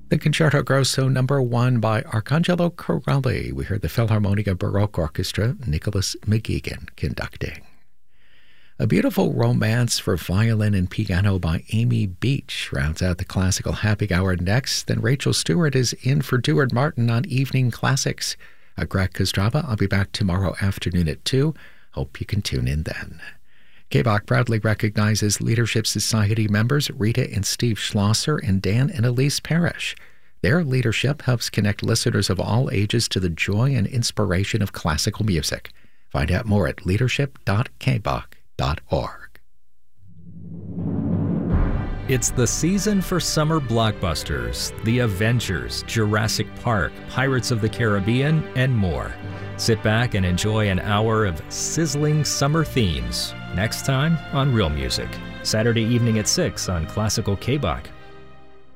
The Concerto Grosso number 1 by Arcangelo Corelli. We heard the Philharmonia Baroque Orchestra, Nicholas McGuigan conducting. A Beautiful Romance for Violin and Piano by Amy Beach rounds out the classical happy hour next. Then Rachel Stewart is in for Duard Martin on Evening Classics. Greg Kostrava, I'll be back tomorrow afternoon at 2. Hope you can tune in then. KBOC proudly recognizes Leadership Society members Rita and Steve Schlosser and Dan and Elise Parrish. Their leadership helps connect listeners of all ages to the joy and inspiration of classical music. Find out more at leadership.kboc.org. It's the season for summer blockbusters, The Avengers, Jurassic Park, Pirates of the Caribbean, and more. Sit back and enjoy an hour of sizzling summer themes. Next time on Real Music, Saturday evening at 6 on Classical KBOC.